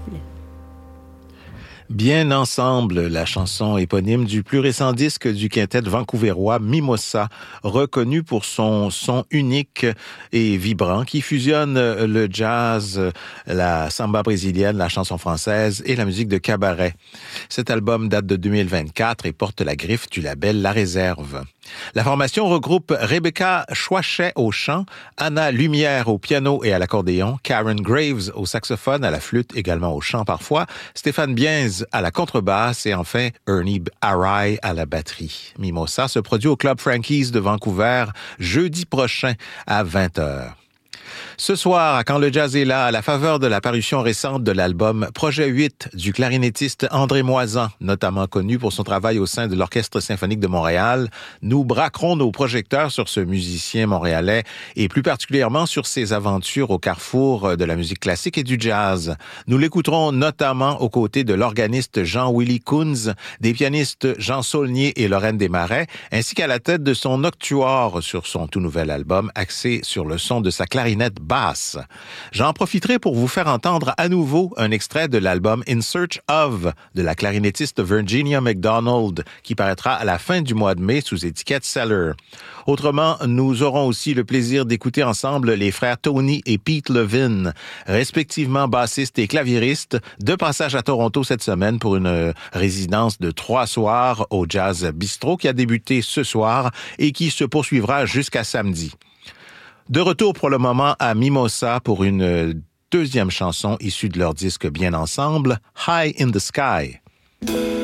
Bien ensemble, la chanson éponyme du plus récent disque du quintet vancouverois Mimosa, reconnu pour son son unique et vibrant qui fusionne le jazz, la samba brésilienne, la chanson française et la musique de cabaret. Cet album date de 2024 et porte la griffe du label La Réserve. La formation regroupe Rebecca Chouachet au chant, Anna Lumière au piano et à l'accordéon, Karen Graves au saxophone, à la flûte, également au chant parfois, Stéphane Bienz à la contrebasse et enfin Ernie Arai à la batterie. Mimosa se produit au Club Frankies de Vancouver jeudi prochain à 20h. Ce soir, à Quand le jazz est là, à la faveur de la parution récente de l'album Projet 8 du clarinettiste André Moisan, notamment connu pour son travail au sein de l'Orchestre symphonique de Montréal, nous braquerons nos projecteurs sur ce musicien montréalais et plus particulièrement sur ses aventures au carrefour de la musique classique et du jazz. Nous l'écouterons notamment aux côtés de l'organiste Jean-Willy Kunz, des pianistes Jean Saulnier et Lorraine Desmarais, ainsi qu'à la tête de son octuor sur son tout nouvel album axé sur le son de sa clarinette basse. J'en profiterai pour vous faire entendre à nouveau un extrait de l'album In Search of de la clarinettiste Virginia McDonald qui paraîtra à la fin du mois de mai sous étiquette Cellar. Autrement, nous aurons aussi le plaisir d'écouter ensemble les frères Tony et Pete Levin, respectivement bassistes et claviéristes, de passage à Toronto cette semaine pour une résidence de 3 soirs au Jazz Bistro qui a débuté ce soir et qui se poursuivra jusqu'à samedi. De retour pour le moment à Mimosa pour une deuxième chanson issue de leur disque Bien Ensemble, High in the Sky.